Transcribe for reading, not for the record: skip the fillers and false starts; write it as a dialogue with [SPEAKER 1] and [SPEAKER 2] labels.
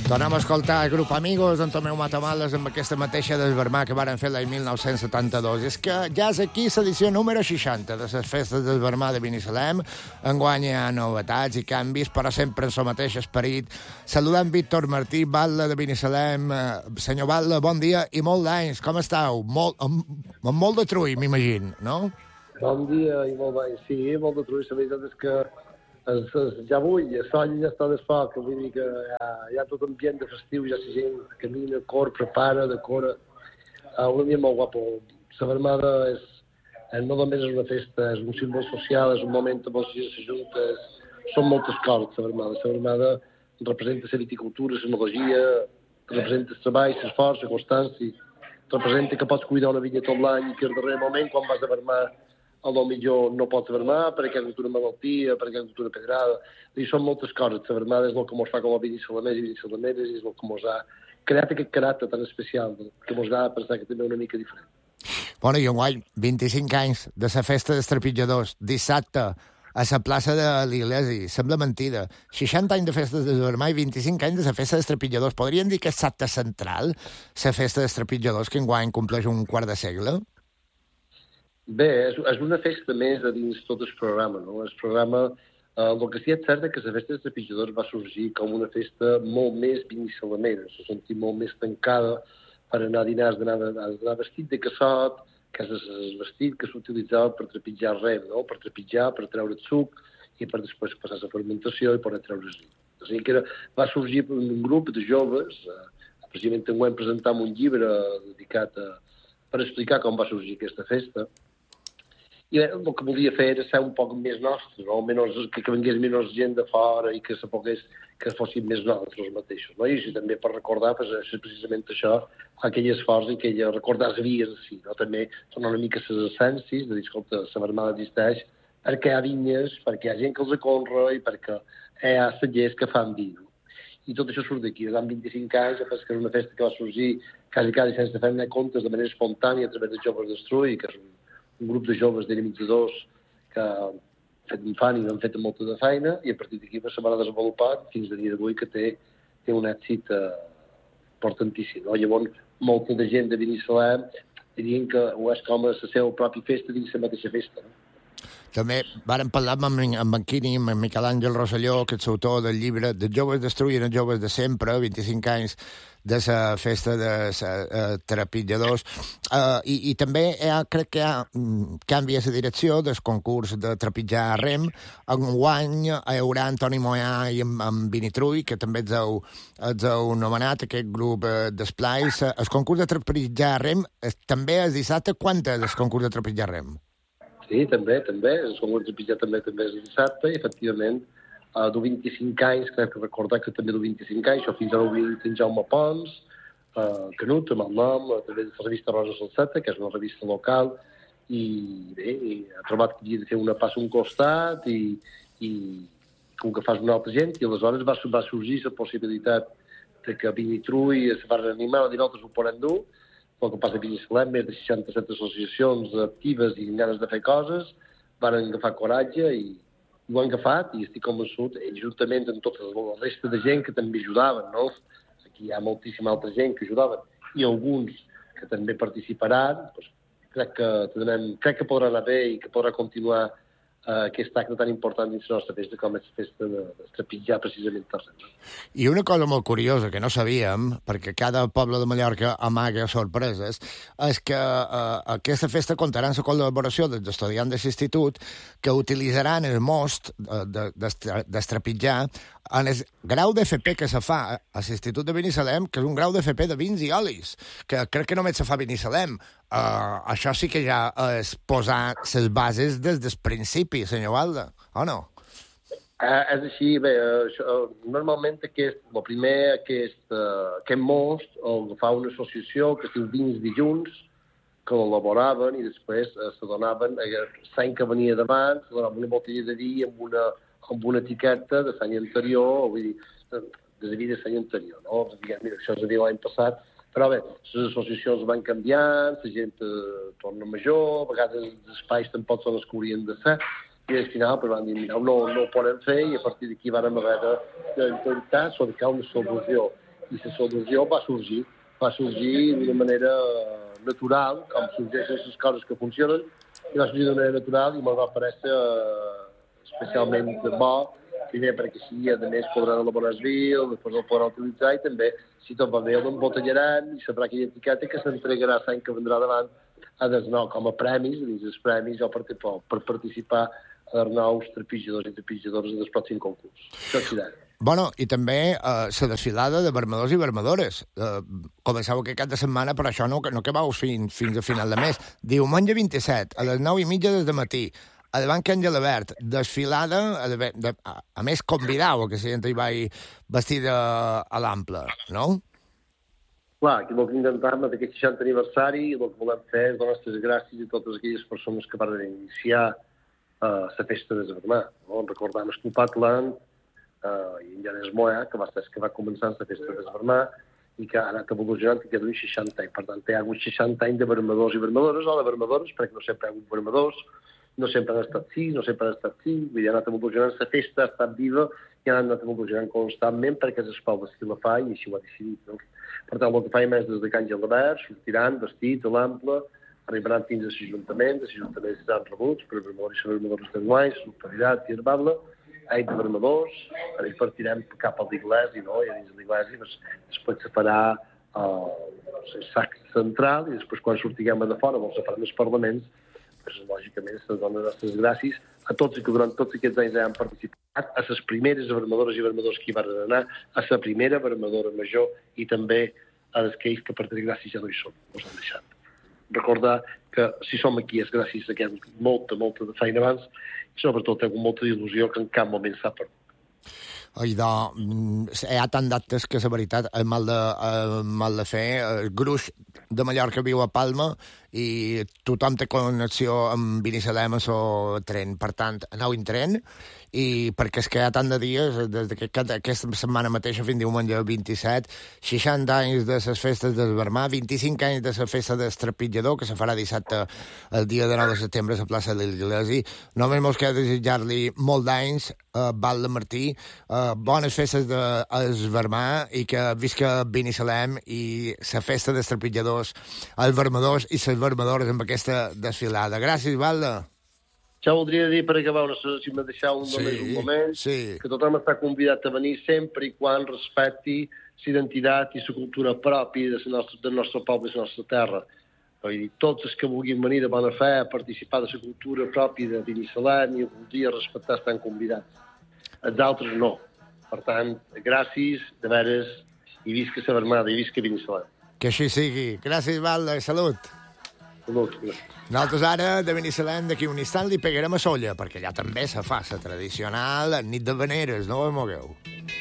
[SPEAKER 1] Tornem a escoltar el grup Amigos d'en Tomeu Matamales amb aquesta mateixa desvermà que varen fer l'any 1972. És que ja és aquí l'edició número 60 de les festes d'esvermà de Binissalem. Enguany hi ha novetats i canvis, però sempre en el mateix esperit. Saludant Víctor Martí, batlle de Binissalem. Senyor batlle, bon dia i molt d'anys. Com esteu? Amb molt de trull, m'imagino, no?
[SPEAKER 2] Bon dia i molt d'anys. Sí, molt de trull. La veritat és que ja vull, el sol ja està desfoc, vull dir que hi ha tot ambient de festiu, ja la gent camina, cor, prepara, decora. Un dia molt guapo. La Vermada no només és una festa, és un símbol social, és un moment on els gent s'ajunta, són moltes coses, la Vermada. La Vermada representa la viticultura, la melogia, representa el treball, l'esforç, la constància, representa que pots cuidar una vinya tot l'any i que al darrer moment, quan vas a vermar, a lo millor no pots vermar perquè hi ha hagut una malaltia, perquè hi ha hagut una pedrada. I són moltes coses. La vermada és el que ens fa com a binissalamers i binisalameres, és el que ens ha creat aquest caràcter tan especial, que ens ha pensat que també una mica diferent.
[SPEAKER 1] Bueno, i enguany, 25 anys de la festa dels trepitjadors, dissabte, a la plaça de l'Iglesi. Sembla mentida. 60 anys de festes de vermà i 25 anys de la festa dels trepitjadors. Podríem dir que és l'acte central, la festa dels trepitjadors, que enguany compleix un quart de segle?
[SPEAKER 2] Bé, és una festa més a dins tot el programa, no? El programa, el que sí és cert és que la festa dels trepitjadors va sorgir com una festa molt més binissalamera, se sentia molt més tancada per anar a dinars, d'anar vestit de cassot, que és el vestit que s'utilitzava per trepitjar rem, no? Per trepitjar, per treure el suc i per després passar la fermentació i poder treure el vi. O sigui que va sorgir un grup de joves, precisament enguany presentam un llibre dedicat per explicar com va sorgir aquesta festa. I bé, el que volia fer era ser un poc més nostre, no? Menys, que vengués menys gent de fora i que fossin més nosaltres mateixos. No? I també per recordar, pues, és precisament això, aquell esforç i recordar les vies així. No? També són una mica les essències de dir, escolta, la vermada existeix perquè hi ha vinyes, perquè hi ha gent que els aconra i perquè hi ha cellers que fan vi. No? I tot això surt d'aquí. Durant 25 anys, que és una festa que va sorgir quasi sense fer-ne comptes de manera espontània a través de Joves Destruir, que és un grup de joves dinamitzadors que han fet un fan i han fet molta de feina i a partir d'aquí se va desenvolupar fins a dia d'avui que té un èxit importantíssim. No? Llavors, molta de gent de Binissalem dirien que ho és com la seva pròpia festa dins la mateixa festa. No?
[SPEAKER 1] També vàrem parlar amb en Quini, amb en Miquel Àngel Rosselló, que és l'autor del llibre de Joves Destruir i Joves de Sempre, 25 anys de la festa de trepitjadors. I també crec que hi ha canvi a la direcció del concurs de trepitjar a rem. Enguany hi haurà Antoni Moyà i en Vinitrull, que també els heu nomenat, aquest grup d'esplais. El concurs de trepitjar a rem també és dissabte. Quan és el concurs de trepitjar a rem?
[SPEAKER 2] Sí, també. El concurs de trepitjar també és dissabte i, efectivament, du 25 anys, crec que recordar que també du 25 anys, o fins ara ho havia dit en Jaume Pons, Canut, amb el nom, també de la revista Rosa Salseta, que és una revista local, i bé, ha trobat que havia de fer una passa a un costat i com que fas una altra gent, i aleshores va sorgir la possibilitat de que Vinitrull se va reanimar, i nosaltres ho podem dur, el que passa a Binissalem, més de 67 associacions actives i amb ganes de fer coses, van agafar coratge i ho han agafat i estic convençut, juntament amb tota la resta de gent que també ajudaven, no? Aquí hi ha moltíssima altra gent que ajudaven i alguns que també participaran, doncs crec que podrà anar bé i que podrà continuar aquest acte tan important dins la nostra festa com és la festa de trepitjar precisament terreny.
[SPEAKER 1] I una cosa molt curiosa que no sabíem, perquè cada poble de Mallorca amaga sorpreses, és que aquesta festa comptarà amb la col·laboració dels estudiants de l'institut que utilitzaran el most d'estrepitjar en el grau d'FP que se fa a l'Institut de Binissalem, que és un grau d'FP de vins i olis, que crec que només se fa a Binissalem. Això sí que ja és posar les bases des del principi, senyor Valde, o no?
[SPEAKER 2] És així, bé, normalment aquest most el fa una associació que es diu Vins Dilluns, que l'elaboraven i després se donaven, l'any que venia d'abans, se donava una botella de vi amb una etiqueta de l'any anterior, vull dir, de vi de l'any anterior, no? Mira, això és a dir l'any passat, però bé, les associacions van canviant, la gent torna major, a vegades els espais tampoc són els que haurien de ser, i al final van dir, mira, no ho poden fer, i a partir d'aquí vam haver d'intentar cercar una solució. i la solució va sorgir d'una manera natural, com sorgeixen les coses que funcionen, i va sorgir d'una manera natural i me'l va parèixer especialment bo, primer perquè així, a més, podran elaborar el vi, després el podran utilitzar i també, si tot va bé, l'embotellaran i sabrà aquella etiqueta que s'entregarà l'any que vendrà davant a desnou, com a premis, dins els premis o per participar a nous trepitjadors i trepitjadores del pròxim concurs. Això serà.
[SPEAKER 1] Bueno, i també la desfilada de vermadors i vermadores. Començau aquest cap de setmana, però això no acabau fins a final de mes. Diumenge 27, a les 9:30 del matí, a davant Can Gelabert, desfilada, a més convidau que la gent hi va vestida a l'ample, no?
[SPEAKER 2] Clar, aquí el que intentem amb aquest 60 aniversari, el que volem fer és donar les gràcies a totes aquelles persones que van iniciar la festa de Desvermar. No? Recordem el Patland i en Janes Moya, que va ser que va començar la festa de Desvermar i que ha anat evolucionant i que d'un 60 anys. Per tant, hi ha hagut 60 anys de vermadors i vermadores, o de vermadores, perquè no sempre hi ha hagut vermadors, no sempre han estat sí, no sempre han estat sí, vull dir, ha anat evolucionant, la festa ha estat viva i ha anat evolucionant constantment perquè és el poble qui la fa i així ho ha decidit. No? Per tant, el que faim és des de Can Gelabert, sortiran vestits a l'ample, arribaran fins a l'Ajuntament, seran rebuts per vermadors i vermadores d'enguany, l'autoritat i herbable, de vermadors, i partirem cap a l'Iglesi, no? I dins l'Iglesi després separar el sac central i després quan sortiguem a de fora, on separem els parlaments, lògicament se donen les nostres gràcies a tots i que durant tots aquests anys han participat, a les primeres vermadores i vermadors que hi van anar, a la primera vermadora major i també a les que ells que per desgràcia ja no hi són, us han deixat. Recordar que si som aquí és gràcies a que hi ha molta de feina abans i sobretot hi ha molta il·lusió que en cap moment s'ha perdut.
[SPEAKER 1] Hi ha tant d'actes que, la veritat, és mal de fer. El gruix de Mallorca viu a Palma i tothom té connexió amb Binissalem o tren. Per tant, aneu en tren i perquè és que hi ha tant de dies, des d'aquesta setmana mateixa fins diumenge 27, 60 anys de les festes de Desvermar, 25 anys de la festa d'Estrepitjador, que se farà dissabte el dia de 9 de setembre a la plaça de l'Iglesi. Només mos queda desitjar-li molt d'anys, Val de Martí, bones festes d'Esvermar i que visca Binissalem i la festa d'Estrepitjadors, els vermadors i les vermadores amb aquesta desfilada. Gràcies, Valde.
[SPEAKER 2] Ja voldria dir per acabar, si m'ha deixat només un moment, que tothom està convidat a venir sempre i quan respecti la identitat i la cultura pròpia del nostre poble i la nostra terra. Tots els que vulguin venir de bona fe a participar de la cultura pròpia de Binissalem i algun dia respectar estan convidats. Els altres no. Per tant, gràcies, de veres, i visca la Vermada, i visca Binissalem.
[SPEAKER 1] Que així sigui. Gràcies, Valde. Salut.
[SPEAKER 2] Salut.
[SPEAKER 1] Nosaltres ara, de Binissalem, d'aquí un instant li pegarem a Solla, perquè allà també se fa la tradicional nit de veneres, no ho mogueu.